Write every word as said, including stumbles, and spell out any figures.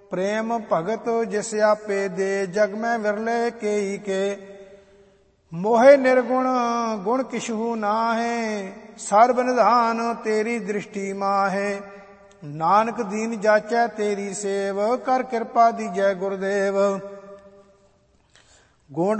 ਪ੍ਰੇਮ ਭਗਤ ਜਿਸ ਆਪੇ ਦੇ, ਜਗ ਮੈਂ ਵਿਰਲੇ ਕੇਈ ਕੇ। ਮੋਹਿ ਨਿਰਗੁਣ ਗੁਣ ਕਿਛੂ ਨਾਹਿ, ਸਰਬ ਨਿਧਾਨ ਤੇਰੀ ਦ੍ਰਿਸ਼ਟੀ ਮਾਹੇ। ਨਾਨਕ ਦੀਨ ਜਾਚੈ ਤੇਰੀ ਸੇਵ, ਕਰ ਕਿਰਪਾ ਦੀਜੈ ਗੁਰਦੇਵ। ਗੁਣ